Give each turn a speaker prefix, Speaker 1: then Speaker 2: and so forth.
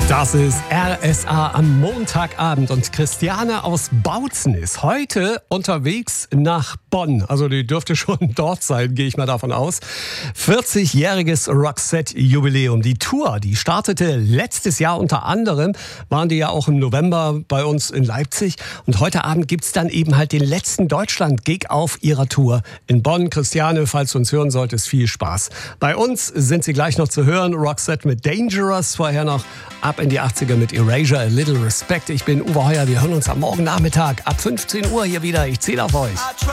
Speaker 1: Das ist RSA am Montagabend und Christiane aus Bautzen ist heute unterwegs nach Bonn. Also die dürfte schon dort sein, gehe ich mal davon aus. 40-jähriges Roxette-Jubiläum. Die Tour, die startete letztes Jahr unter anderem, waren die ja auch im November bei uns in Leipzig. Und heute Abend gibt's dann eben halt den letzten Deutschland-Gig auf ihrer Tour in Bonn. Christiane, falls du uns hören solltest, viel Spaß. Bei uns sind sie gleich noch zu hören. Roxette mit Dangerous, vorher noch ab in die 80er mit Erasure, A Little Respect. Ich bin Uwe Heuer, wir hören uns am Morgen Nachmittag ab 15 Uhr hier wieder. Ich zähle auf euch.